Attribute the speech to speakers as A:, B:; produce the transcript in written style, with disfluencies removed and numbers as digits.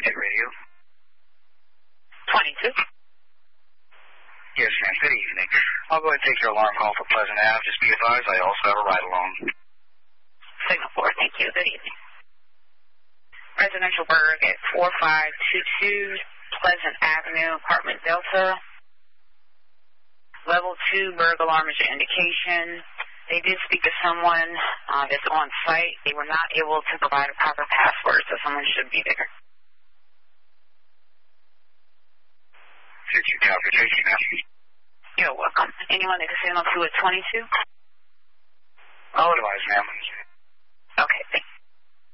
A: Unit Radio.
B: 22.
A: Yes, ma'am. Good evening. I'll go ahead and take your alarm call for Pleasant Ave. Just be advised, I also have a ride-along.
B: Signal 4, thank you. Good evening. Residential Berg at 4522 Pleasant Avenue, Apartment Delta. Level 2 Berg alarm is your indication. They did speak to someone that's on site. They were not able to provide a proper password, so someone should be there.
A: Thank you, ma'am.
B: You're welcome. Anyone that can signal 2 at 22?
A: I'll advise, ma'am.